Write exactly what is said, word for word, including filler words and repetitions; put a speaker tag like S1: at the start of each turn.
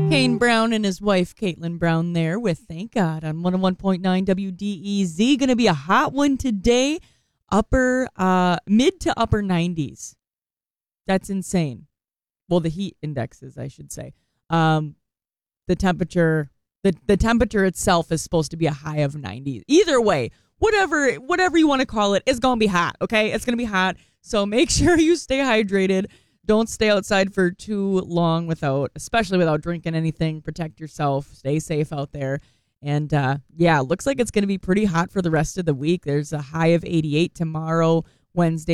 S1: Kane Brown and his wife, Caitlin Brown, there with Thank God on one oh one point nine W D E Z. Going to be a hot one today. Upper, uh, mid to upper nineties. That's insane. Well, the heat indexes, I should say. Um, the temperature, the, the temperature itself is supposed to be a high of ninety. Either way, whatever, whatever you want to call it, it's going to be hot, okay? It's going to be hot. So make sure you stay hydrated. Don't stay outside for too long without, especially without drinking anything. Protect yourself. Stay safe out there. And, uh, yeah, looks like it's going to be pretty hot for the rest of the week. There's a high of eighty-eight tomorrow, Wednesday.